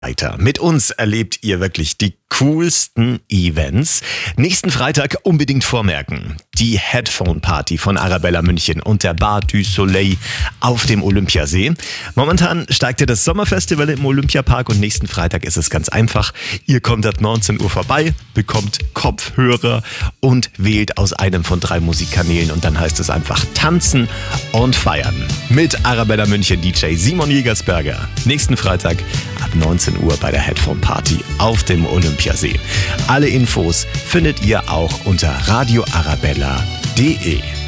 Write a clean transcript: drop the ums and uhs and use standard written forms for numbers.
weiter. Mit uns erlebt ihr wirklich die coolsten Events. Nächsten Freitag unbedingt vormerken. Die Headphone Party von Arabella München und der Bar du Soleil auf dem Olympiasee. Momentan steigt ja das Sommerfestival im Olympiapark und nächsten Freitag ist es ganz einfach. Ihr kommt ab 19 Uhr vorbei, bekommt Kopfhörer und wählt aus einem von 3 Musikkanälen und dann heißt es einfach tanzen und feiern. Mit Arabella München DJ Simon Jägersberger. Nächsten Freitag ab 19 Uhr bei der Headphone Party auf dem Olympiasee. Alle Infos findet ihr auch unter radioarabella.de.